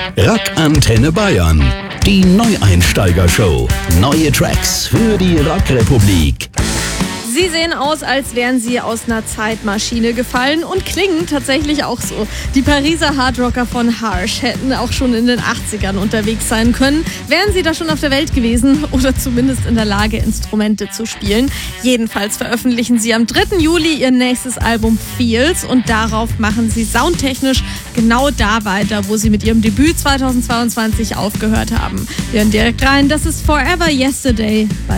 Rock Antenne Bayern. Die Neueinsteiger-Show. Neue Tracks für die Rockrepublik. Sie sehen aus, als wären sie aus einer Zeitmaschine gefallen und klingen tatsächlich auch so. Die Pariser Hardrocker von Harsh hätten auch schon in den 80ern unterwegs sein können. Wären sie da schon auf der Welt gewesen oder zumindest in der Lage, Instrumente zu spielen. Jedenfalls veröffentlichen sie am 3. Juli ihr nächstes Album Feels und darauf machen sie soundtechnisch genau da weiter, wo sie mit ihrem Debüt 2022 aufgehört haben. Wir hören direkt rein, das ist Forever Yesterday.